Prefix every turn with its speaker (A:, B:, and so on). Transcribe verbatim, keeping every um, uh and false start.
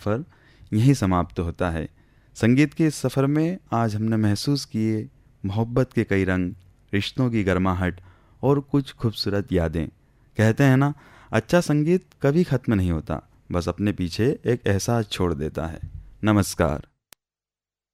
A: सफ़र यहीं समाप्त होता है। संगीत के इस सफ़र में आज हमने महसूस किए मोहब्बत के कई रंग, रिश्तों की गर्माहट और कुछ खूबसूरत यादें। कहते हैं ना, अच्छा संगीत कभी ख़त्म नहीं होता, बस अपने पीछे एक एहसास छोड़ देता है। नमस्कार।